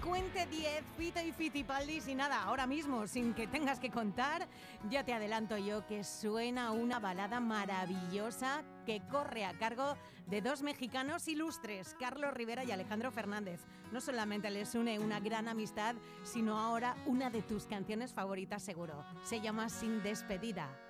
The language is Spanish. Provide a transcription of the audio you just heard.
cuente 10, Fito y Fitipaldis y nada, ahora mismo, sin que tengas que contar, ya te adelanto yo que suena una balada maravillosa que corre a cargo de dos mexicanos ilustres, Carlos Rivera y Alejandro Fernández. No solamente les une una gran amistad, sino ahora una de tus canciones favoritas seguro. Se llama Sin Despedida.